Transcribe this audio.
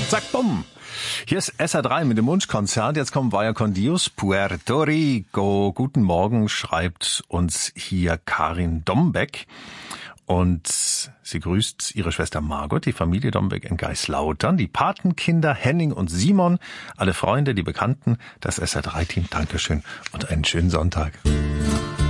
Zack, bumm. Hier ist SR3 mit dem Wunschkonzert. Jetzt kommt Vaya con Dios, Puerto Rico. Guten Morgen, schreibt uns hier Karin Dombeck. Und sie grüßt ihre Schwester Margot, die Familie Dombeck in Geislautern, die Patenkinder Henning und Simon, alle Freunde, die Bekannten, das SR3-Team. Dankeschön und einen schönen Sonntag.